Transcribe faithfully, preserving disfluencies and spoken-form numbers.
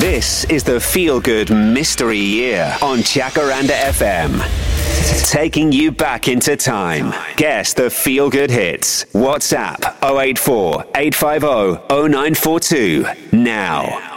This is the Feel Good Mystery Year on Jacaranda F M. Taking you back into time. Guess the Feel Good hits. WhatsApp oh eight four, eight five oh, oh nine four two now.